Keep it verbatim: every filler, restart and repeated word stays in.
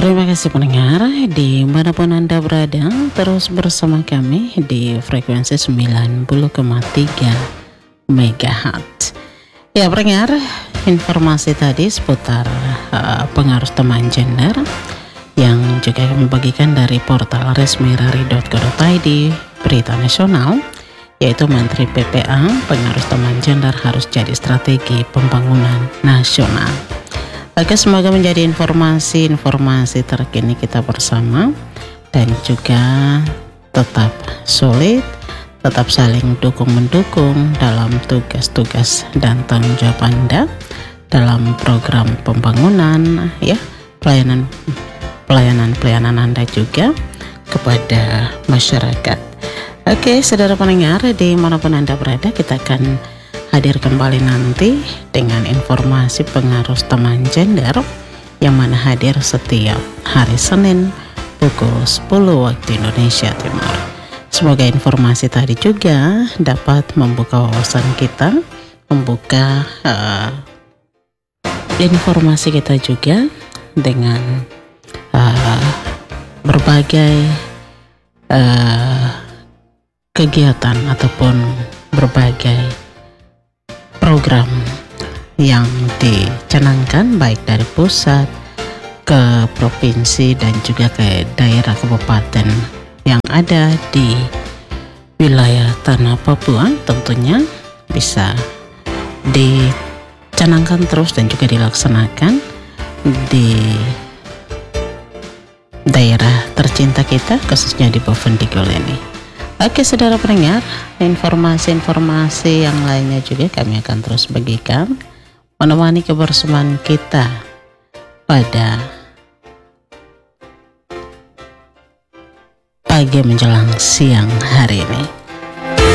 Terima kasih pendengar dimanapun Anda berada, terus bersama kami di frekuensi sembilan puluh koma tiga megahertz. Ya pendengar, informasi tadi seputar uh, pengaruh teman gender yang juga kami bagikan dari portal resmi rari dot co dot i d berita nasional, yaitu Menteri P P A pengaruh teman gender harus jadi strategi pembangunan nasional. Oke, semoga menjadi informasi-informasi terkini kita bersama dan juga tetap solid, tetap saling dukung-mendukung dalam tugas-tugas dan tanggung jawab Anda dalam program pembangunan, ya, pelayanan pelayanan-pelayanan Anda juga kepada masyarakat. Oke, saudara pendengar, dimanapun Anda berada, kita akan hadir kembali nanti dengan informasi pengaruh teman gender yang mana hadir setiap hari Senin pukul sepuluh waktu Indonesia Timur. Semoga informasi tadi juga dapat membuka wawasan kita, membuka uh, informasi kita juga dengan uh, berbagai uh, kegiatan ataupun berbagai program yang dicanangkan baik dari pusat ke provinsi dan juga ke daerah kabupaten yang ada di wilayah tanah Papua, tentunya bisa dicanangkan terus dan juga dilaksanakan di daerah tercinta kita, khususnya di Bovendigul ini. Oke saudara pendengar, informasi-informasi yang lainnya juga kami akan terus bagikan menemani kebersamaan kita pada pagi menjelang siang hari ini.